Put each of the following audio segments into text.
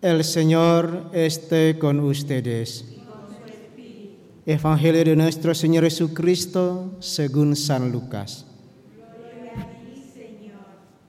El Señor esté con ustedes. Evangelio de nuestro Señor Jesucristo según San Lucas. Gloria a ti, Señor.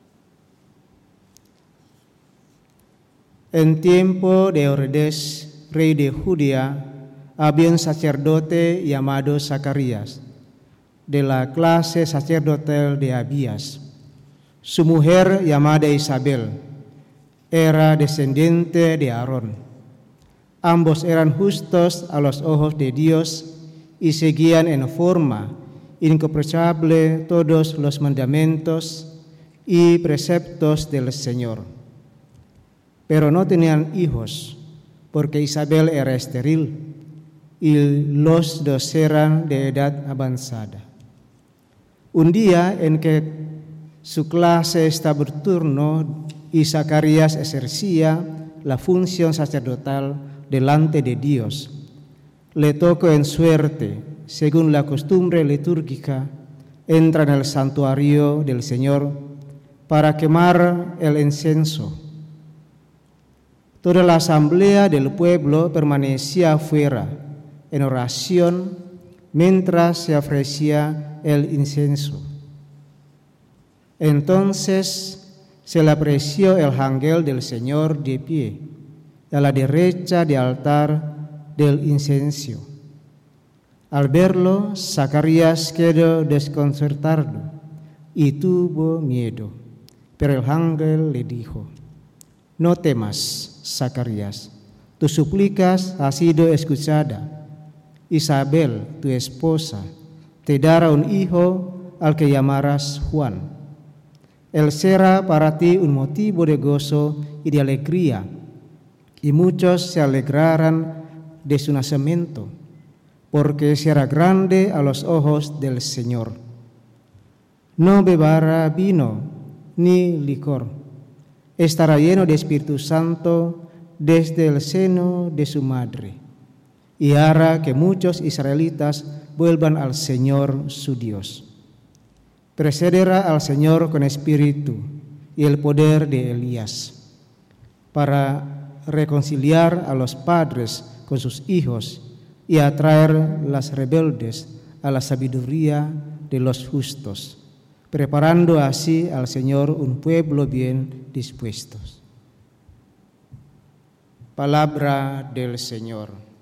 En tiempo de Herodes, rey de Judea, había un sacerdote llamado Zacarías, de la clase sacerdotal de Abías. Su mujer, llamada Isabel, era descendiente de Aarón. Ambos eran justos a los ojos de Dios y seguían en forma irreprochable todos los mandamientos y preceptos del Señor. Pero no tenían hijos, porque Isabel era estéril y los dos eran de edad avanzada. Un día en que su clase estaba por turno y Zacarías ejercía la función sacerdotal delante de Dios, le tocó en suerte, según la costumbre litúrgica, entra en el santuario del Señor para quemar el incienso. Toda la asamblea del pueblo permanecía afuera en oración mientras se ofrecía el incienso. Entonces se le apareció el ángel del Señor de pie a la derecha del altar del incienso. Al verlo, Zacarías quedó desconcertado y tuvo miedo. Pero el ángel le dijo: No temas, Zacarías, tu súplica ha sido escuchada. Isabel, tu esposa, te dará un hijo al que llamarás Juan. Él será para ti un motivo de gozo y de alegría, y muchos se alegrarán de su nacimiento, porque será grande a los ojos del Señor. No beberá vino ni licor, estará lleno de Espíritu Santo desde el seno de su madre, y hará que muchos israelitas vuelvan al Señor su Dios. Precederá al Señor con espíritu y el poder de Elías, para reconciliar a los padres con sus hijos y atraer las rebeldes a la sabiduría de los justos, preparando así al Señor un pueblo bien dispuesto. Palabra del Señor.